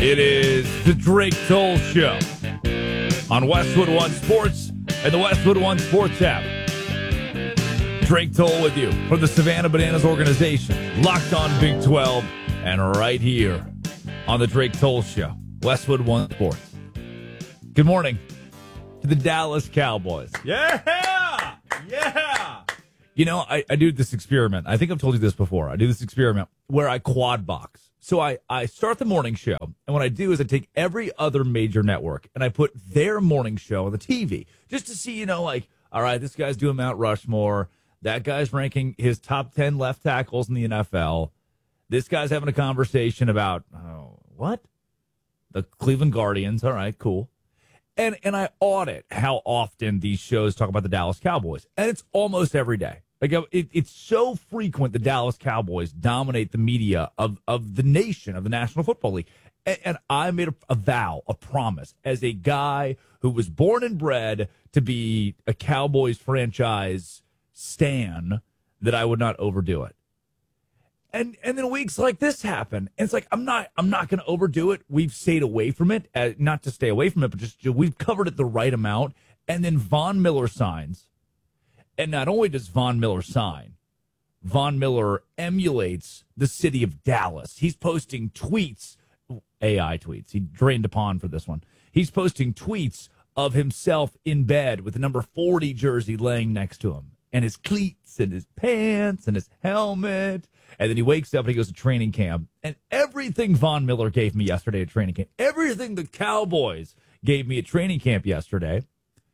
It is the Drake Toll Show on Westwood One Sports and the Westwood One Sports app. Drake Toll with you from the Savannah Bananas organization, locked on Big 12, and right here on the Drake Toll Show, Westwood One Sports. Good morning to the Dallas Cowboys. Yeah! Yeah! You know, I do this experiment. I think I've told you this before. I do this experiment where I quad box. So I start the morning show, and what I do is I take every other major network, and I put their morning show on the TV, just to see, like, all right, this guy's doing Mount Rushmore. That guy's ranking his top 10 left tackles in the NFL. This guy's having a conversation about, what? The Cleveland Guardians. All right, cool. And I audit how often these shows talk about the Dallas Cowboys, and it's almost every day. Like, it's so frequent the Dallas Cowboys dominate the media of the nation, of the National Football League. And I made a vow, a promise, as a guy who was born and bred to be a Cowboys franchise stan, that I would not overdo it. And then weeks like this happen, and it's like, I'm not going to overdo it. We've stayed away from it, not to stay away from it, but just we've covered it the right amount. And then Von Miller signs. And not only does Von Miller sign, Von Miller emulates the city of Dallas. He's posting tweets, AI tweets. He drained upon for this one. He's posting tweets of himself in bed with the number 40 jersey laying next to him, and his cleats and his pants and his helmet. And then he wakes up and he goes to training camp. And everything Von Miller gave me yesterday at training camp, everything the Cowboys gave me at training camp yesterday,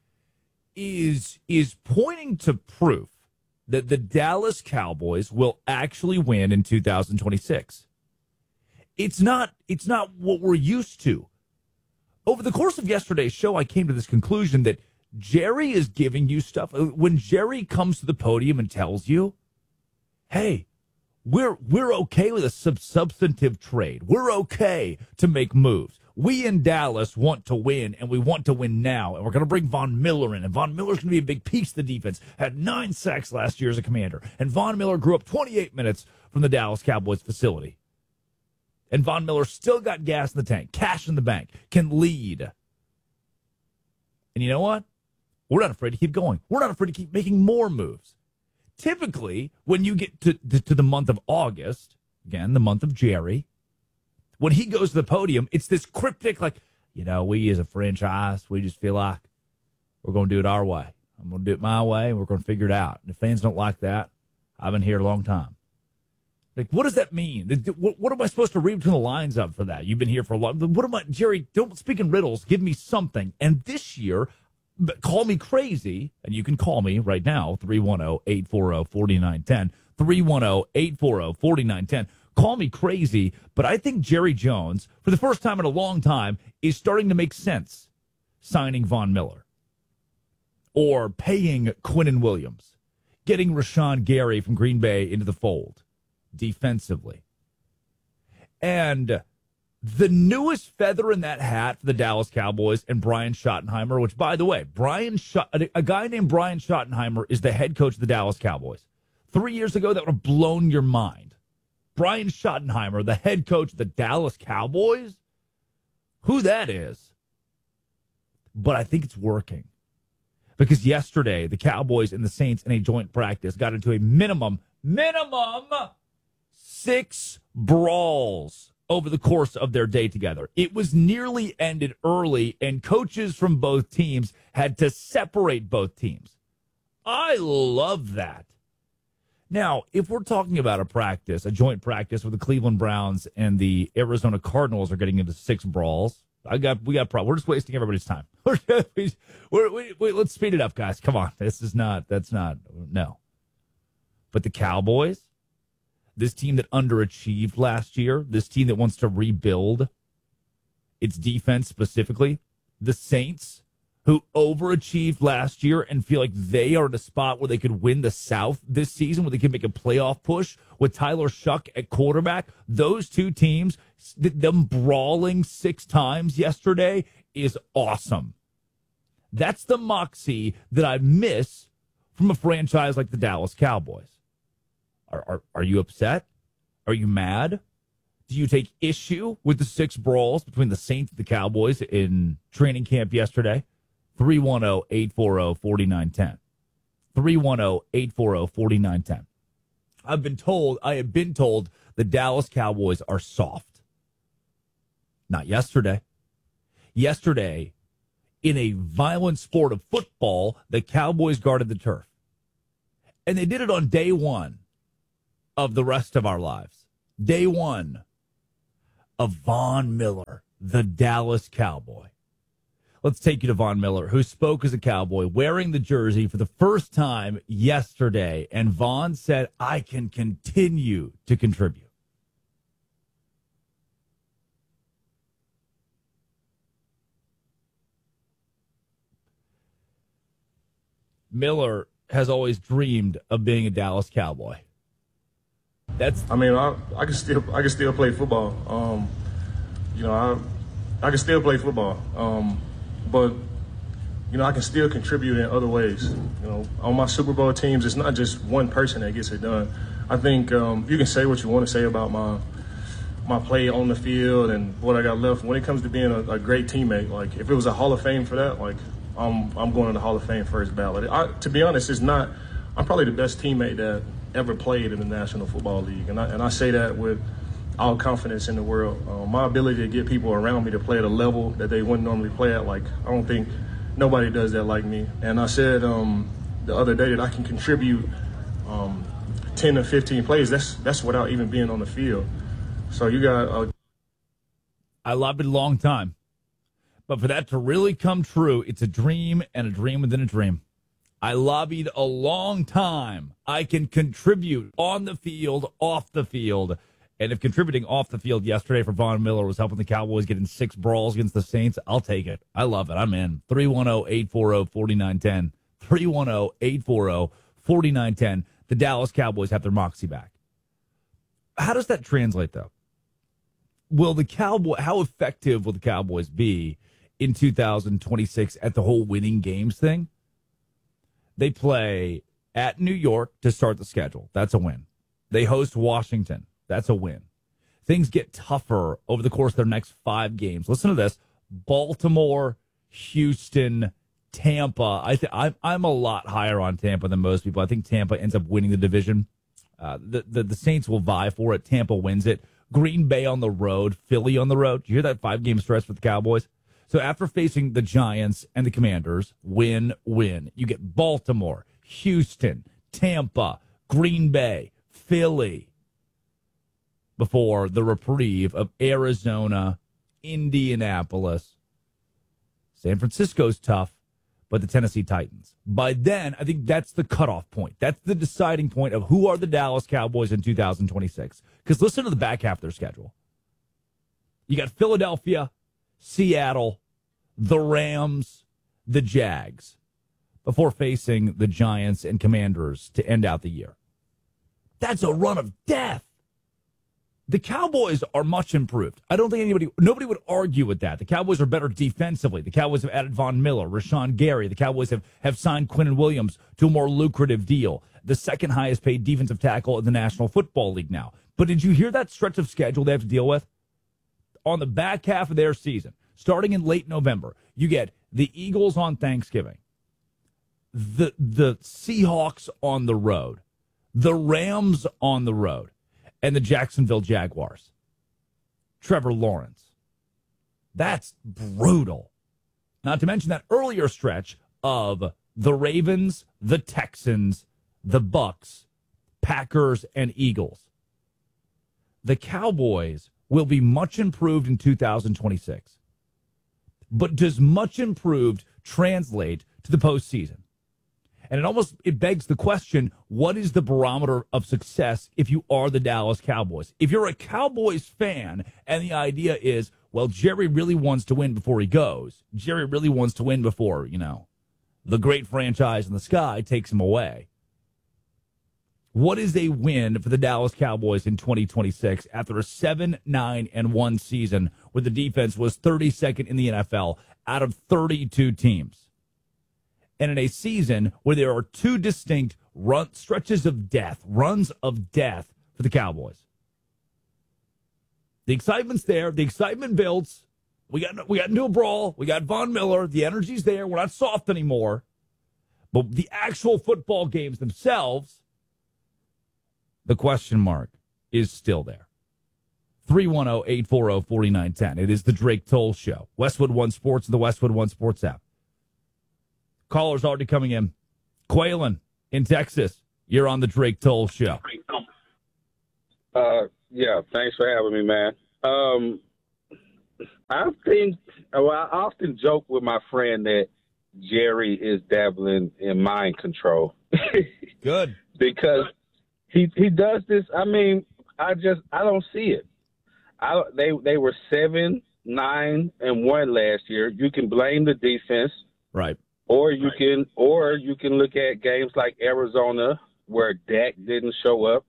is pointing to proof that the Dallas Cowboys will actually win in 2026. It's not what we're used to. Over the course of yesterday's show, I came to this conclusion that Jerry is giving you stuff. When Jerry comes to the podium and tells you, hey, we're okay with a substantive trade. We're okay to make moves. We in Dallas want to win, and we want to win now. And we're going to bring Von Miller in. And Von Miller's going to be a big piece of the defense. Had 9 sacks last year as a commander. And Von Miller grew up 28 minutes from the Dallas Cowboys facility. And Von Miller still got gas in the tank, cash in the bank, can lead. And you know what? We're not afraid to keep going. We're not afraid to keep making more moves. Typically, when you get to the month of August, again, the month of Jerry, when he goes to the podium, it's this cryptic, like, we as a franchise, we just feel like we're going to do it our way. I'm going to do it my way, and we're going to figure it out. And if fans don't like that, I've been here a long time. Like, what does that mean? What am I supposed to read between the lines of for that? You've been here for a long time. What am I, Jerry, don't speak in riddles. Give me something. And this year, call me crazy, and you can call me right now, 310-840-4910, 310-840-4910. Call me crazy, but I think Jerry Jones, for the first time in a long time, is starting to make sense signing Von Miller or paying Quinnen Williams, getting Rashawn Gary from Green Bay into the fold defensively. And the newest feather in that hat for the Dallas Cowboys and Brian Schottenheimer, which, by the way, a guy named Brian Schottenheimer is the head coach of the Dallas Cowboys. 3 years ago, that would have blown your mind. Brian Schottenheimer, the head coach of the Dallas Cowboys? Who that is. But I think it's working. Because yesterday, the Cowboys and the Saints in a joint practice got into a minimum 6 brawls over the course of their day together. It was nearly ended early, and coaches from both teams had to separate both teams. I love that. Now, if we're talking about a joint practice where the Cleveland Browns and the Arizona Cardinals are getting into 6 brawls, we got problems. We're just wasting everybody's time. Let's speed it up, guys. Come on. No. But the Cowboys, this team that underachieved last year, this team that wants to rebuild its defense specifically, the Saints, who overachieved last year and feel like they are in a spot where they could win the South this season, where they can make a playoff push with Tyler Shuck at quarterback. Those two teams, them brawling 6 times yesterday is awesome. That's the moxie that I miss from a franchise like the Dallas Cowboys. Are you upset? Are you mad? Do you take issue with the 6 brawls between the Saints and the Cowboys in training camp yesterday? 310-840-4910. 310-840-4910. I have been told the Dallas Cowboys are soft. Not yesterday. Yesterday, in a violent sport of football, the Cowboys guarded the turf. And they did it on day one of the rest of our lives. Day one of Von Miller, the Dallas Cowboy. Let's take you to Von Miller, who spoke as a Cowboy wearing the jersey for the first time yesterday. And Von said, I can continue to contribute. Miller has always dreamed of being a Dallas Cowboy. I can still play football. I can still play football. But I can still contribute in other ways. On my Super Bowl teams, it's not just one person that gets it done. I think you can say what you want to say about my play on the field and what I got left. When it comes to being a great teammate, like if it was a Hall of Fame for that, like I'm going to the Hall of Fame first ballot. To be honest, I'm probably the best teammate that ever played in the National Football League, and I say that with all confidence in the world. My ability to get people around me to play at a level that they wouldn't normally play at, like I don't think nobody does that like me. And I said the other day that I can contribute 10 to 15 plays. That's without even being on the field. So you got. I lobbied a long time, but for that to really come true, it's a dream and a dream within a dream. I lobbied a long time. I can contribute on the field, off the field. And if contributing off the field yesterday for Von Miller was helping the Cowboys get in 6 brawls against the Saints, I'll take it. I love it. I'm in. 310-840-4910. 310-840-4910. The Dallas Cowboys have their moxie back. How does that translate, though? How effective will the Cowboys be in 2026 at the whole winning games thing? They play at New York to start the schedule. That's a win. They host Washington. That's a win. Things get tougher over the course of their next 5 games. Listen to this. Baltimore, Houston, Tampa. I'm a lot higher on Tampa than most people. I think Tampa ends up winning the division. The Saints will vie for it. Tampa wins it. Green Bay on the road. Philly on the road. Did you hear that 5-game stretch for the Cowboys? So after facing the Giants and the Commanders, win. You get Baltimore, Houston, Tampa, Green Bay, Philly, before the reprieve of Arizona, Indianapolis. San Francisco's tough, but the Tennessee Titans. By then, I think that's the cutoff point. That's the deciding point of who are the Dallas Cowboys in 2026. Because listen to the back half of their schedule. You got Philadelphia, Seattle, the Rams, the Jags, before facing the Giants and Commanders to end out the year. That's a run of death. The Cowboys are much improved. I don't think nobody would argue with that. The Cowboys are better defensively. The Cowboys have added Von Miller, Rashawn Gary. The Cowboys have signed Quinnen Williams to a more lucrative deal, the second highest paid defensive tackle in the National Football League now. But did you hear that stretch of schedule they have to deal with? On the back half of their season, starting in late November, you get the Eagles on Thanksgiving, the Seahawks on the road, the Rams on the road, and the Jacksonville Jaguars. Trevor Lawrence. That's brutal. Not to mention that earlier stretch of the Ravens, the Texans, the Bucks, Packers, and Eagles. The Cowboys will be much improved in 2026. But does much improved translate to the postseason? And it begs the question, what is the barometer of success if you are the Dallas Cowboys? If you're a Cowboys fan and the idea is, well, Jerry really wants to win before he goes. Jerry really wants to win before, the great franchise in the sky takes him away. What is a win for the Dallas Cowboys in 2026 after a 7-9-1 season where the defense was 32nd in the NFL out of 32 teams? And in a season where there are 2 distinct runs of death for the Cowboys. The excitement's there. The excitement builds. We got into a brawl. We got Von Miller. The energy's there. We're not soft anymore. But the actual football games themselves, the question mark is still there. 310-840-4910. It is the Drake Toll Show. Westwood One Sports and the Westwood One Sports app. Callers already coming in. Quaylen in Texas, you're on the Drake Toll Show. Yeah, thanks for having me, man. I often joke with my friend that Jerry is dabbling in mind control. Good. Because he does this. I mean, I don't see it. They were 7-9-1 last year. You can blame the defense. Right. Or you can look at games like Arizona where Dak didn't show up.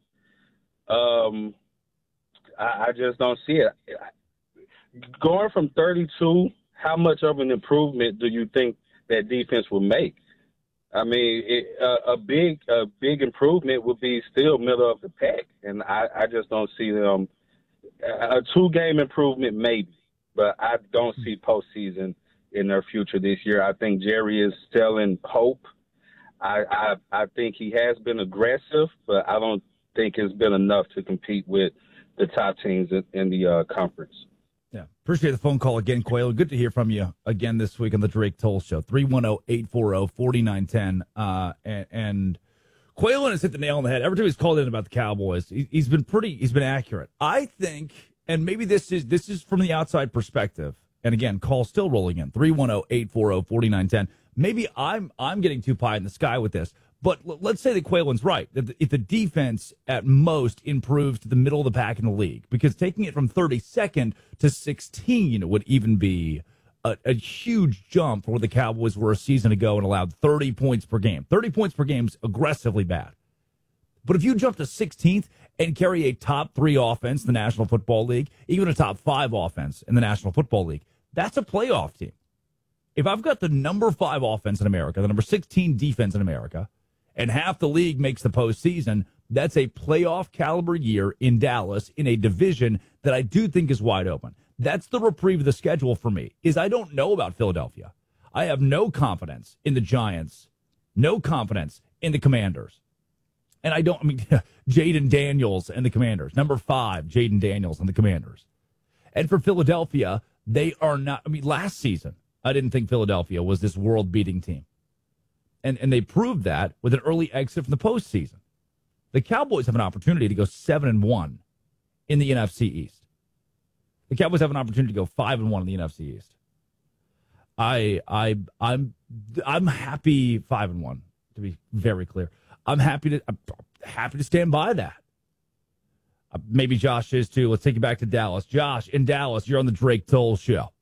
I just don't see it. Going from 32, how much of an improvement do you think that defense will make? I mean, a big improvement would be still middle of the pack, and I just don't see them. A 2-game improvement maybe, but I don't see postseason in their future this year. I think Jerry is selling hope. I think he has been aggressive, but I don't think it's been enough to compete with the top teams in the conference. Yeah. Appreciate the phone call again, Quaylen. Good to hear from you again this week on the Drake Toll Show. 310-840-4910. And Quaylen has hit the nail on the head. Every time he's called in about the Cowboys, he's been accurate. I think, and maybe this is from the outside perspective. And again, call still rolling in. 310-840-4910. Maybe I'm getting too pie in the sky with this. But let's say that Quaylen's right. If the defense at most improves to the middle of the pack in the league, because taking it from 32nd to 16 would even be a huge jump from where the Cowboys were a season ago and allowed 30 points per game. 30 points per game is aggressively bad. But if you jump to 16th and carry a top 3 offense in the National Football League, even a top 5 offense in the National Football League, that's a playoff team. If I've got the number 5 offense in America, the number 16 defense in America, and half the league makes the postseason, that's a playoff caliber year in Dallas in a division that I do think is wide open. That's the reprieve of the schedule for me, is I don't know about Philadelphia. I have no confidence in the Giants, no confidence in the Commanders. And Jaden Daniels and the Commanders. Number 5, Jaden Daniels and the Commanders. And for Philadelphia, they are not, last season, I didn't think Philadelphia was this world-beating team. And they proved that with an early exit from the postseason. The Cowboys have an opportunity to go 7-1 in the NFC East. The Cowboys have an opportunity to go 5-1 in the NFC East. I'm happy 5-1, to be very clear. I'm happy to stand by that. Maybe Josh is too. Let's take you back to Dallas. Josh, in Dallas, you're on the Drake Toll Show.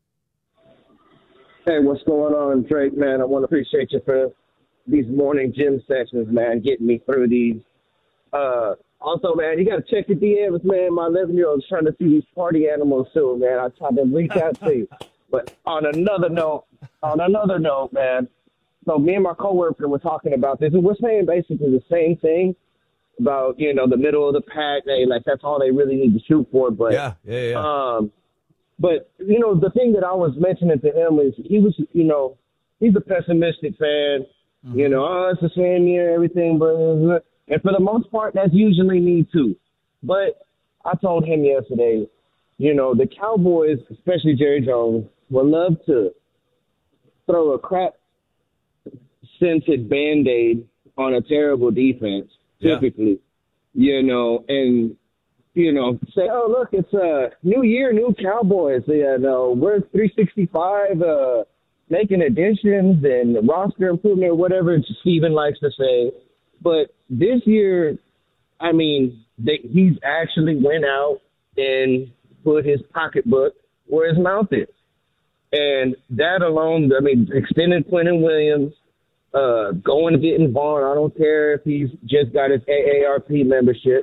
Hey, what's going on, Drake, man? I want to appreciate you for these morning gym sessions, man, getting me through these. Also, man, you got to check your DMs, man. My 11-year-old is trying to see these party animals soon, man. I tried to reach out to you. But on another note, man, so me and my coworker were talking about this, and we're saying basically the same thing about, the middle of the pack. That's all they really need to shoot for. But yeah. But, the thing that I was mentioning to him is he was, he's a pessimistic fan. Mm-hmm. It's the same year, everything. But and for the most part, that's usually me too. But I told him yesterday, the Cowboys, especially Jerry Jones, would love to throw a crap-scented Band-Aid on a terrible defense, typically, and say, oh, look, it's a new year, new Cowboys. We're 365, making additions and roster improvement, whatever Steven likes to say. But this year, he's actually went out and put his pocketbook where his mouth is. And that alone, extending Quentin Williams, going and getting Vaughn. I don't care if he's just got his AARP membership,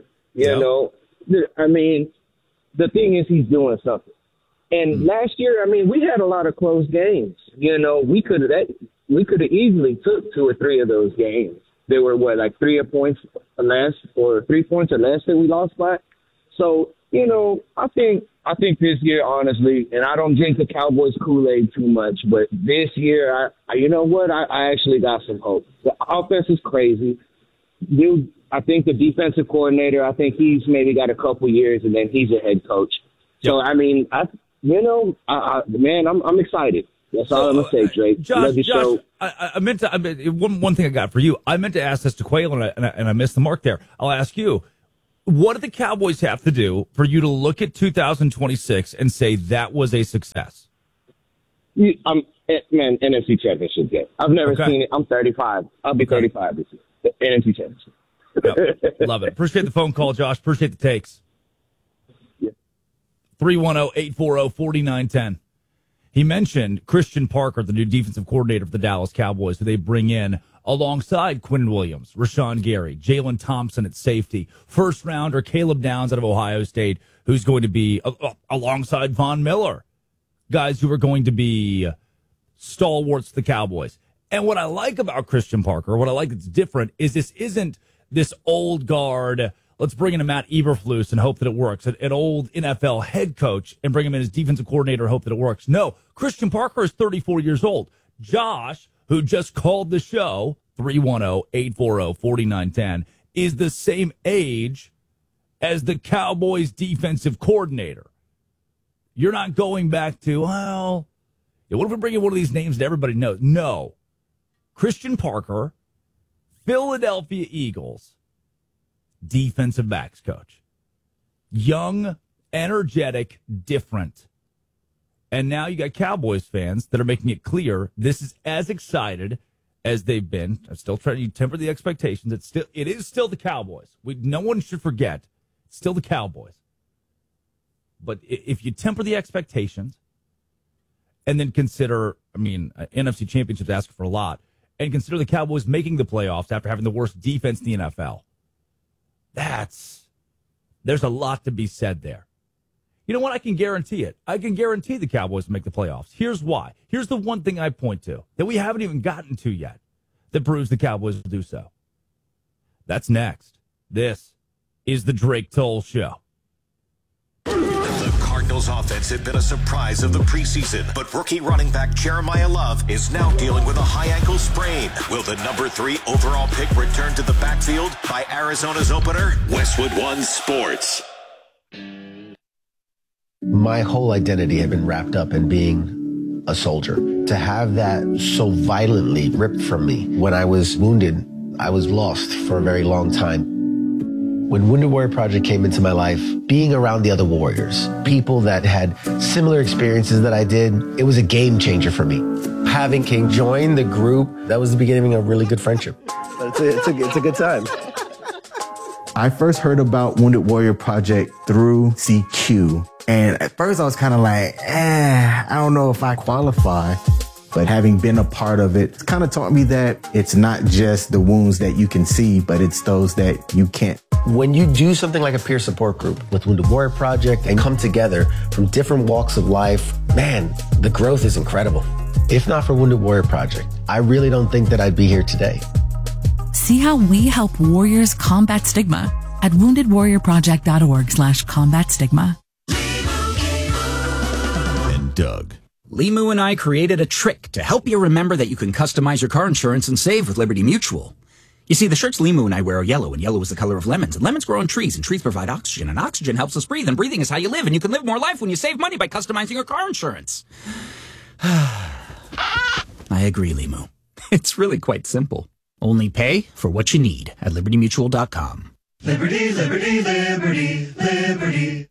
the thing is he's doing something. And last year, we had a lot of close games. We could have easily took 2 or 3 of those games. There were 3 points or less, or 3 points or less that we lost by. So I think this year, honestly, and I don't drink the Cowboys Kool-Aid too much, but this year, I actually got some hope. The offense is crazy. Dude, I think the defensive coordinator, I think he's maybe got a couple years, and then he's a head coach. Yep. So, I mean, I'm excited. That's all I'm going to say, Drake. Josh, I meant to, one thing I got for you. I meant to ask this to Quayle, and I missed the mark there. I'll ask you, what do the Cowboys have to do for you to look at 2026 and say that was a success? NFC Championship game. I've never seen it. I'm 35. I'll be 35 this year. The NFC Championship. Yep. Love it. Appreciate the phone call, Josh. Appreciate the takes. 310-840-4910. He mentioned Christian Parker, the new defensive coordinator for the Dallas Cowboys, who they bring in alongside Quinn Williams, Rashawn Gary, Jalen Thompson at safety, first rounder Caleb Downs out of Ohio State, who's going to be alongside Von Miller, guys who are going to be stalwarts to the Cowboys. And what I like about Christian Parker, what I like that's different, is this isn't this old guard, let's bring in a Matt Eberflus and hope that it works, an old NFL head coach and bring him in as defensive coordinator and hope that it works. No, Christian Parker is 34 years old. Josh, who just called the show, 310-840-4910, is the same age as the Cowboys defensive coordinator. You're not going back to, what if we bring in one of these names that everybody knows? No. Christian Parker, Philadelphia Eagles, defensive backs coach. Young, energetic, different. And now you got Cowboys fans that are making it clear this is as excited as they've been. I'm still trying to temper the expectations. It is still the Cowboys. No one should forget. It's still the Cowboys. But if you temper the expectations and then consider, NFC Championship's asking for a lot, and consider the Cowboys making the playoffs after having the worst defense in the NFL, there's a lot to be said there. You know what? I can guarantee it. I can guarantee the Cowboys make the playoffs. Here's why. Here's the one thing I point to that we haven't even gotten to yet that proves the Cowboys will do so. That's next. This is the Drake Toll Show. The Cardinals offense had been a surprise of the preseason, but rookie running back Jeremiah Love is now dealing with a high ankle sprain. Will the number 3 overall pick return to the backfield by Arizona's opener? Westwood One Sports. My whole identity had been wrapped up in being a soldier. To have that so violently ripped from me when I was wounded, I was lost for a very long time. When Wounded Warrior Project came into my life, being around the other warriors, people that had similar experiences that I did, it was a game changer for me. Having King join the group, that was the beginning of a really good friendship. It's a good time. I first heard about Wounded Warrior Project through CQ. And at first I was kind of like, I don't know if I qualify. But having been a part of it, it's kind of taught me that it's not just the wounds that you can see, but it's those that you can't. When you do something like a peer support group with Wounded Warrior Project and come together from different walks of life, man, the growth is incredible. If not for Wounded Warrior Project, I really don't think that I'd be here today. See how we help warriors combat stigma at woundedwarriorproject.org/combat stigma. And Doug. Limu and I created a trick to help you remember that you can customize your car insurance and save with Liberty Mutual. You see, the shirts Limu and I wear are yellow, and yellow is the color of lemons. And lemons grow on trees, and trees provide oxygen, and oxygen helps us breathe, and breathing is how you live, and you can live more life when you save money by customizing your car insurance. I agree, Limu. It's really quite simple. Only pay for what you need at libertymutual.com. Liberty, liberty, liberty, liberty.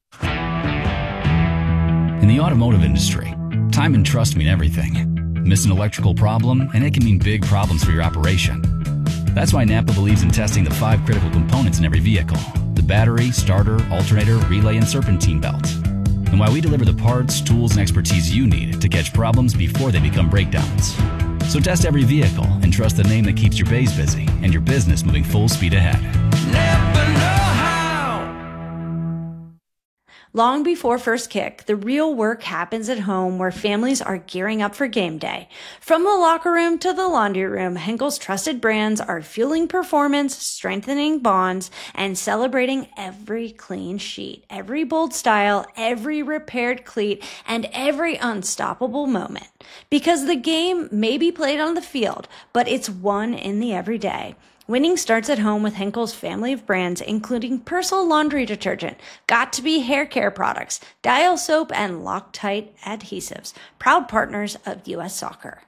In the automotive industry, time and trust mean everything. Miss an electrical problem, and it can mean big problems for your operation. That's why Napa believes in testing the 5 critical components in every vehicle: the battery, starter, alternator, relay, and serpentine belt. And why we deliver the parts, tools, and expertise you need to catch problems before they become breakdowns. So test every vehicle and trust the name that keeps your bays busy and your business moving full speed ahead. Never know how. Long before first kick, the real work happens at home where families are gearing up for game day. From the locker room to the laundry room, Henkel's trusted brands are fueling performance, strengthening bonds, and celebrating every clean sheet, every bold style, every repaired cleat, and every unstoppable moment. Because the game may be played on the field, but it's won in the everyday. Winning starts at home with Henkel's family of brands, including Persil laundry detergent, Got2b hair care products, Dial soap, and Loctite adhesives. Proud partners of U.S. Soccer.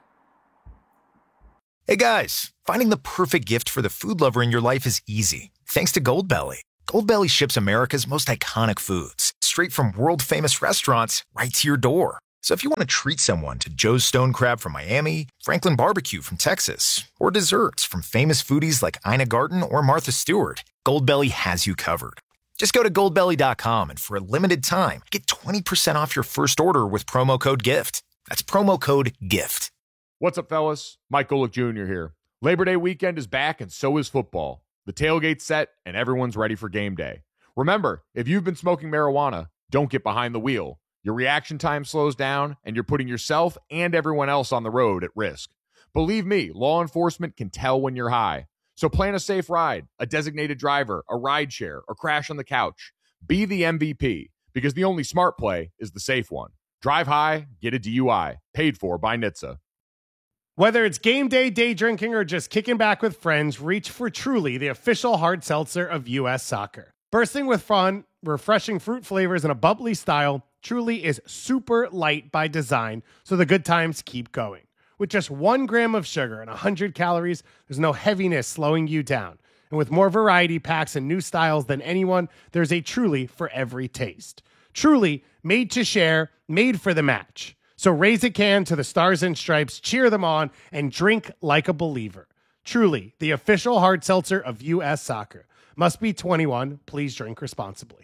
Hey guys, finding the perfect gift for the food lover in your life is easy. Thanks to Goldbelly. Goldbelly ships America's most iconic foods straight from world-famous restaurants right to your door. So if you want to treat someone to Joe's Stone Crab from Miami, Franklin Barbecue from Texas, or desserts from famous foodies like Ina Garten or Martha Stewart, Goldbelly has you covered. Just go to goldbelly.com and for a limited time, get 20% off your first order with promo code GIFT. That's promo code GIFT. What's up, fellas? Mike Golick Jr. here. Labor Day weekend is back and so is football. The tailgate's set and everyone's ready for game day. Remember, if you've been smoking marijuana, don't get behind the wheel. Your reaction time slows down, and you're putting yourself and everyone else on the road at risk. Believe me, law enforcement can tell when you're high. So plan a safe ride, a designated driver, a ride share, or crash on the couch. Be the MVP, because the only smart play is the safe one. Drive high, get a DUI. Paid for by NHTSA. Whether it's game day, day drinking, or just kicking back with friends, reach for Truly, the official hard seltzer of U.S. Soccer. Bursting with fun, refreshing fruit flavors, and a bubbly style, Truly is super light by design, so the good times keep going. With just 1 gram of sugar and 100 calories, there's no heaviness slowing you down. And with more variety packs and new styles than anyone, there's a Truly for every taste. Truly, made to share, made for the match. So raise a can to the Stars and Stripes, cheer them on, and drink like a believer. Truly, the official hard seltzer of U.S. Soccer. Must be 21. Please drink responsibly.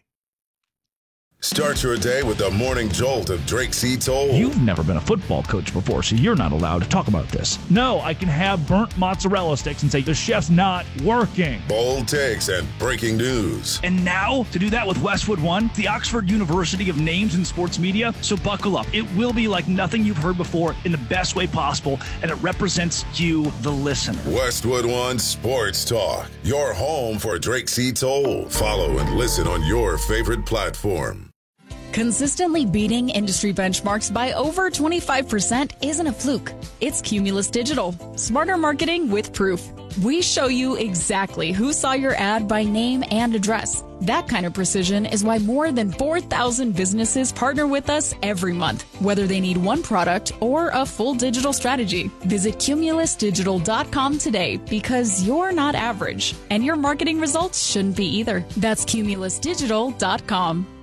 Start your day with the morning jolt of Drake C. Toll. You've never been a football coach before, so you're not allowed to talk about this. No, I can have burnt mozzarella sticks and say the chef's not working. Bold takes and breaking news. And now, to do that with Westwood One, the Oxford University of Names in Sports Media. So buckle up. It will be like nothing you've heard before in the best way possible, and it represents you, the listener. Westwood One Sports Talk, your home for Drake C. Toll. Follow and listen on your favorite platform. Consistently beating industry benchmarks by over 25% isn't a fluke. It's Cumulus Digital. Smarter marketing with proof. We show you exactly who saw your ad by name and address. That kind of precision is why more than 4,000 businesses partner with us every month, whether they need one product or a full digital strategy. Visit cumulusdigital.com today, because you're not average, and your marketing results shouldn't be either. That's cumulusdigital.com.